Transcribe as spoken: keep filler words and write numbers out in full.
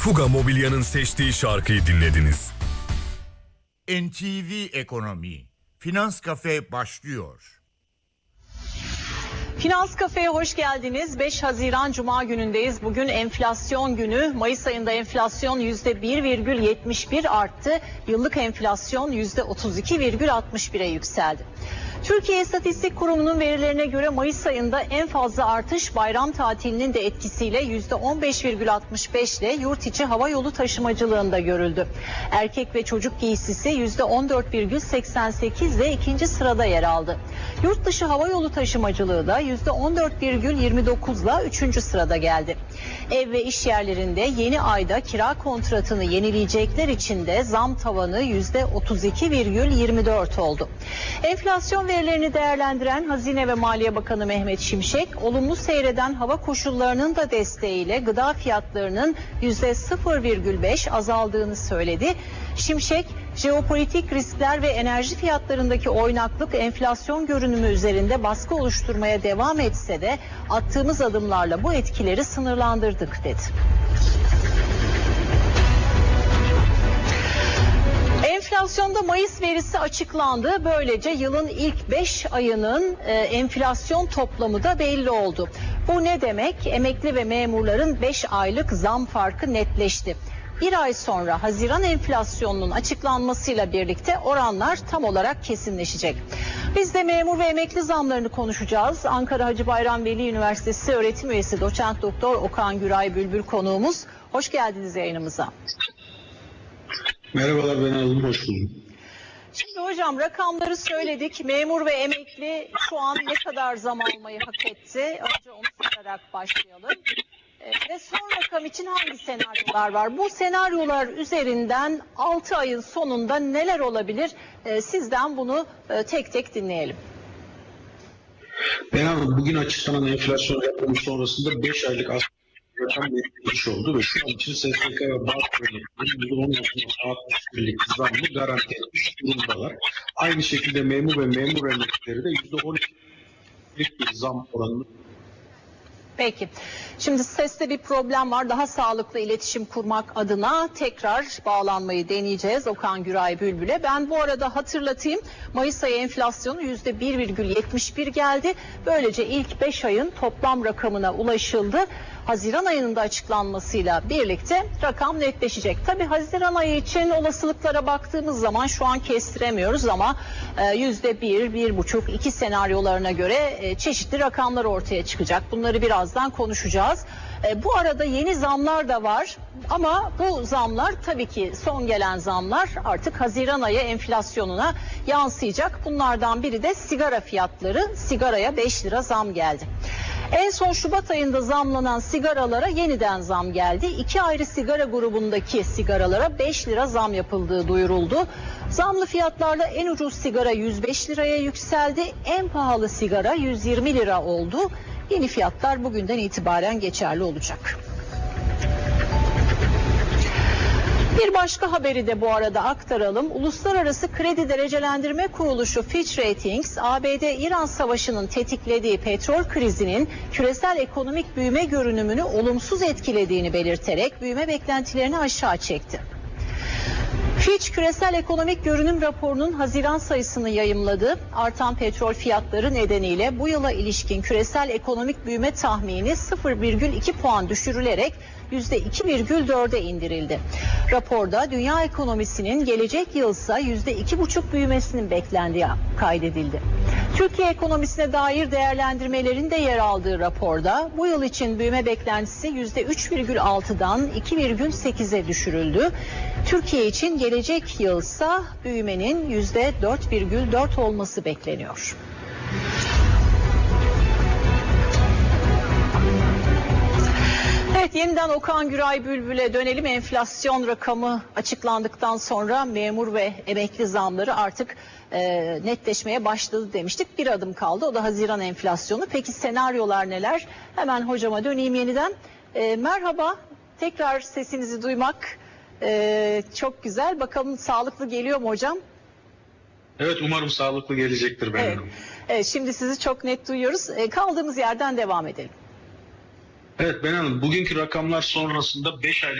Fuga Mobilya'nın seçtiği şarkıyı dinlediniz. N T V Ekonomi Finans Kafe başlıyor. Finans Kafe'ye hoş geldiniz. beş Haziran Cuma günündeyiz. Bugün enflasyon günü. Mayıs ayında enflasyon yüzde bir virgül yetmiş bir arttı. Yıllık enflasyon yüzde otuz iki virgül altmış bire yükseldi. Türkiye İstatistik Kurumu'nun verilerine göre Mayıs ayında en fazla artış bayram tatilinin de etkisiyle yüzde on beş virgül altmış beş ile yurt içi hava yolu taşımacılığında görüldü. Erkek ve çocuk giysisi yüzde on dört virgül seksen sekiz ile ikinci sırada yer aldı. Yurt dışı hava yolu taşımacılığı da yüzde on dört virgül yirmi dokuz ile üçüncü sırada geldi. Ev ve iş yerlerinde yeni ayda kira kontratını yenileyecekler için de zam tavanı yüzde otuz iki virgül yirmi dört oldu. Enflasyon verilerini değerlendiren Hazine ve Maliye Bakanı Mehmet Şimşek, olumlu seyreden hava koşullarının da desteğiyle gıda fiyatlarının yüzde sıfır virgül beş azaldığını söyledi. Şimşek, jeopolitik riskler ve enerji fiyatlarındaki oynaklık enflasyon görünümü üzerinde baskı oluşturmaya devam etse de attığımız adımlarla bu etkileri sınırlandırdık dedi. Enflasyonda Mayıs verisi açıklandı. Böylece yılın ilk beş ayının e, enflasyon toplamı da belli oldu. Bu ne demek? Emekli ve memurların beş aylık zam farkı netleşti. Bir ay sonra Haziran enflasyonunun açıklanmasıyla birlikte oranlar tam olarak kesinleşecek. Biz de memur ve emekli zamlarını konuşacağız. Ankara Hacı Bayram Veli Üniversitesi öğretim üyesi doçent doktor Okan Güray Bülbül konuğumuz. Hoş geldiniz yayınımıza. Merhabalar, ben Alım, hoş buldum. Şimdi hocam rakamları söyledik. Memur ve emekli şu an ne kadar zam almayı hak etti? Önce onu sorarak başlayalım. Ee, ve son rakam için hangi senaryolar var? Bu senaryolar üzerinden altı ayın sonunda neler olabilir? Ee, sizden bunu e, tek tek dinleyelim. Ben Hanım, bugün açıklanan enflasyon raporu sonrasında beş aylık asgari rakam belirlemiş oldu ve şu an için S S K ve Bağkur'un yüzde on altmış birlik zammı garanti etmiş durumdalar. Aynı şekilde memur ve memur emeklileri de yüzde on ikilik bir zam oranını. Peki. Şimdi seste bir problem var. Daha sağlıklı iletişim kurmak adına tekrar bağlanmayı deneyeceğiz Okan Güray Bülbül'e. Ben bu arada hatırlatayım. Mayıs ayı enflasyonu yüzde bir virgül yetmiş bir geldi. Böylece ilk beş ayın toplam rakamına ulaşıldı. Haziran ayının da açıklanmasıyla birlikte rakam netleşecek. Tabii Haziran ayı için olasılıklara baktığımız zaman şu an kestiremiyoruz ama yüzde bir, bir buçuk, iki senaryolarına göre çeşitli rakamlar ortaya çıkacak. Bunları birazdan konuşacağız. Bu arada yeni zamlar da var ama bu zamlar tabii ki son gelen zamlar artık Haziran ayı enflasyonuna yansıyacak. Bunlardan biri de sigara fiyatları. Sigaraya beş lira zam geldi. En son Şubat ayında zamlanan sigaralara yeniden zam geldi. İki ayrı sigara grubundaki sigaralara beş lira zam yapıldığı duyuruldu. Zamlı fiyatlarla en ucuz sigara yüz beş liraya yükseldi. En pahalı sigara yüz yirmi lira oldu. Yeni fiyatlar bugünden itibaren geçerli olacak. Bir başka haberi de bu arada aktaralım. Uluslararası Kredi Derecelendirme Kuruluşu Fitch Ratings, A B D-İran Savaşı'nın tetiklediği petrol krizinin küresel ekonomik büyüme görünümünü olumsuz etkilediğini belirterek büyüme beklentilerini aşağı çekti. Fitch küresel ekonomik görünüm raporunun Haziran sayısını yayımladı. Artan petrol fiyatları nedeniyle bu yıla ilişkin küresel ekonomik büyüme tahmini sıfır virgül iki puan düşürülerek yüzde iki virgül dörde indirildi. Raporda dünya ekonomisinin gelecek yılsa yüzde iki buçuk büyümesinin beklendiği kaydedildi. Türkiye ekonomisine dair değerlendirmelerin de yer aldığı raporda bu yıl için büyüme beklentisi yüzde üç virgül altıdan iki virgül sekize düşürüldü. Türkiye için gelecek yılsa büyümenin yüzde dört virgül dört olması bekleniyor. Evet, yeniden Okan Güray Bülbül'e dönelim. Enflasyon rakamı açıklandıktan sonra memur ve emekli zamları artık e, netleşmeye başladı demiştik. Bir adım kaldı, o da Haziran enflasyonu. Peki senaryolar neler? Hemen hocama döneyim yeniden. E, merhaba, tekrar sesinizi duymak e, çok güzel. Bakalım sağlıklı geliyor mu hocam? Evet, umarım sağlıklı gelecektir benim. Evet, evet, şimdi sizi çok net duyuyoruz. E, kaldığımız yerden devam edelim. Evet Ben Hanım, bugünkü rakamlar sonrasında beş aylık